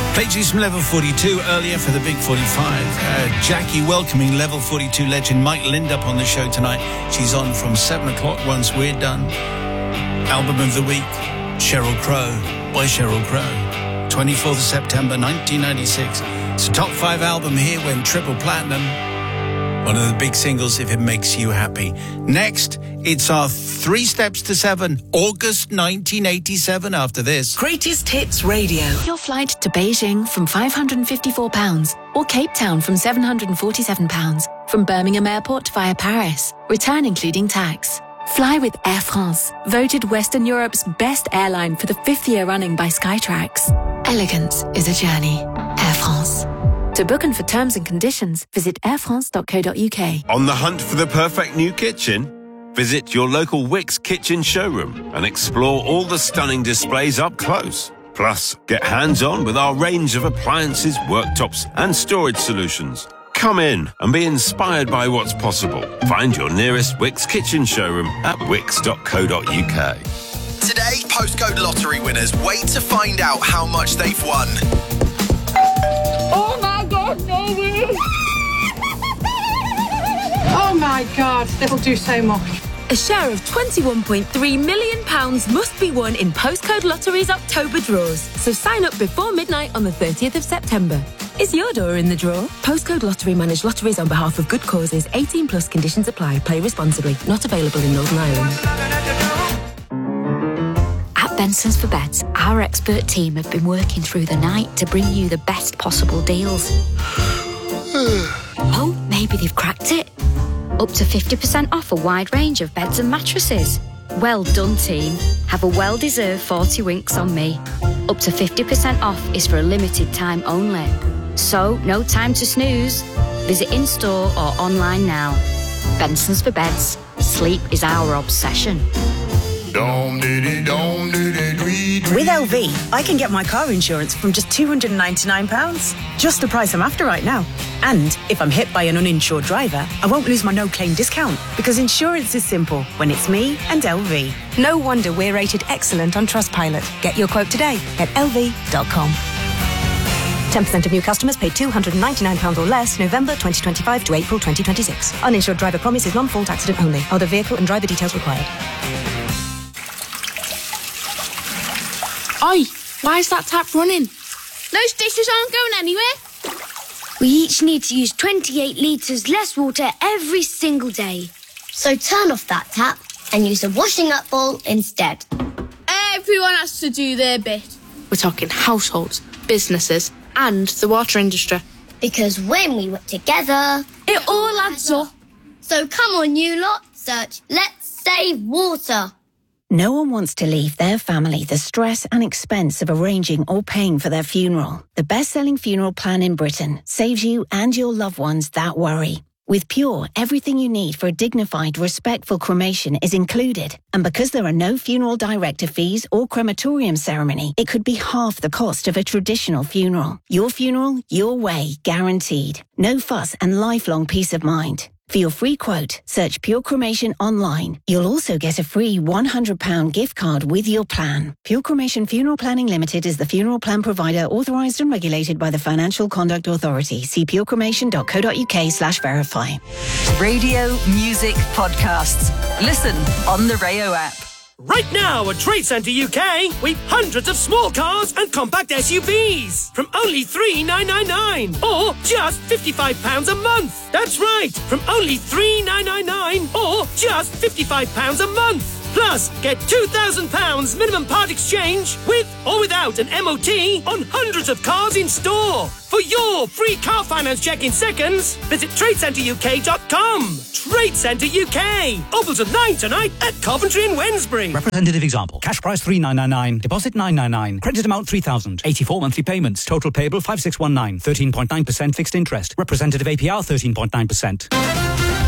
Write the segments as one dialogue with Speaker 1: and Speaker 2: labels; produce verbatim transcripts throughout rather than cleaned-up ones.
Speaker 1: Played you some Level forty-two earlier for the Big forty-five. Uh, Jackie welcoming Level forty-two legend Mike Lindup on the show tonight. She's on from seven o'clock once we're done. Album of the week, Sheryl Crow by Sheryl Crow. twenty-fourth of September nineteen ninety-six. It's a top five album here, went triple platinum. One of the big singles, If It Makes You Happy. Next, it's our Three Steps to Seven, August nineteen eighty-seven. After this,
Speaker 2: Greatest Hits Radio.
Speaker 3: Your flight to Beijing from five hundred fifty-four pounds or Cape Town from seven hundred forty-seven pounds. From Birmingham Airport via Paris. Return including tax. Fly with Air France, voted Western Europe's best airline for the fifth year running by Skytrax. Elegance is a journey. Air France. To book and for terms and conditions, visit air france dot co dot u k.
Speaker 4: On the hunt for the perfect new kitchen? Visit your local Wickes kitchen showroom and explore all the stunning displays up close. Plus, get hands-on with our range of appliances, worktops and storage solutions. Come in and be inspired by what's possible. Find your nearest Wickes kitchen showroom at wickes dot co dot u k.
Speaker 5: Today, postcode lottery winners wait to find out how much they've won.
Speaker 6: Oh my God, no way! Oh my God, that'll do so much.
Speaker 7: A share of twenty-one point three million pounds must be won in Postcode Lottery's October draws. So sign up before midnight on the thirtieth of September. Is your door in the draw? Postcode Lottery manage lotteries on behalf of good causes. eighteen plus conditions apply. Play responsibly. Not available in Northern Ireland.
Speaker 8: At Benson's for Beds, our expert team have been working through the night to bring you the best possible deals. Oh, maybe they've cracked it. Up to fifty percent off a wide range of beds and mattresses. Well done, team. Have a well-deserved forty winks on me. Up to fifty percent off is for a limited time only. So, no time to snooze. Visit in-store or online now. Benson's for Beds. Sleep is our obsession.
Speaker 9: With L V, I can get my car insurance from just two hundred ninety-nine pounds. Just the price I'm after right now. And if I'm hit by an uninsured driver, I won't lose my no-claim discount, because insurance is simple when it's me and L V. No wonder we're rated excellent on Trustpilot. Get your quote today at L V dot com. ten percent of new customers paid two hundred ninety-nine pounds or less November twenty twenty-five to April twenty twenty-six. Uninsured driver promise is non-fault accident only. Other vehicle and driver details required.
Speaker 10: Oi, why is that tap running? Those dishes aren't going anywhere.
Speaker 11: We each need to use twenty-eight litres less water every single day. So turn off that tap and use a washing up bowl instead.
Speaker 10: Everyone has to do their bit. We're talking households, businesses and the water industry.
Speaker 11: Because when we work together,
Speaker 10: it all adds up.
Speaker 11: So come on, you lot, search Let's Save Water.
Speaker 12: No one wants to leave their family the stress and expense of arranging or paying for their funeral. The best-selling funeral plan in Britain saves you and your loved ones that worry. With Pure, everything you need for a dignified, respectful cremation is included. And because there are no funeral director fees or crematorium ceremony, it could be half the cost of a traditional funeral. Your funeral, your way, guaranteed. No fuss and lifelong peace of mind. For your free quote, search Pure Cremation online. You'll also get a free one hundred pounds gift card with your plan. Pure Cremation Funeral Planning Limited is the funeral plan provider authorised and regulated by the Financial Conduct Authority. See purecremation dot co dot u k slash verify.
Speaker 2: Radio, music, podcasts. Listen on the Rayo app.
Speaker 13: Right now at Trade Centre U K, we've hundreds of small cars and compact S U Vs from only three thousand nine hundred ninety-nine or just fifty-five pounds a month. That's right, from only three thousand nine hundred ninety-nine or just fifty-five pounds a month. Plus, get two thousand pounds minimum part exchange with or without an M O T on hundreds of cars in store. For your free car finance check in seconds, visit trade centre u k dot com. Trade Centre U K. Open till nine tonight at Coventry and Wednesbury.
Speaker 14: Representative example. Cash price three thousand nine hundred ninety-nine. Deposit nine hundred ninety-nine. Credit amount three thousand. eighty-four monthly payments. Total payable five thousand six hundred nineteen. thirteen point nine percent fixed interest. Representative A P R thirteen point nine percent.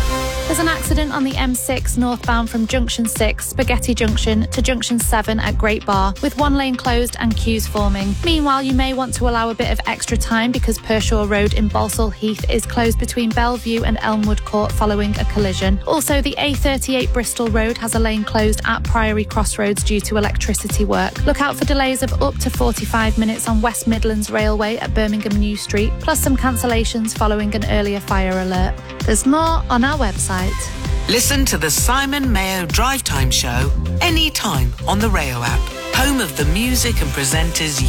Speaker 15: There's an accident on the M six northbound from Junction six, Spaghetti Junction, to Junction seven at Great Bar, with one lane closed and queues forming. Meanwhile, you may want to allow a bit of extra time because Pershaw Road in Balsall Heath is closed between Bellevue and Elmwood Court following a collision. Also, the A thirty-eight Bristol Road has a lane closed at Priory Crossroads due to electricity work. Look out for delays of up to forty-five minutes on West Midlands Railway at Birmingham New Street, plus some cancellations following an earlier fire alert. There's more on our website.
Speaker 16: Listen to the Simon Mayo Drive Time Show anytime on the Rayo app, home of the music and presenters